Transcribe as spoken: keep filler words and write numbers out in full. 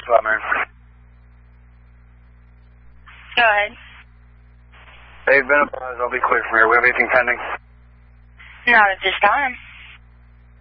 spot, man. Go ahead. Hey, been a pause. I'll be quick from here. We have anything pending? Not at this time.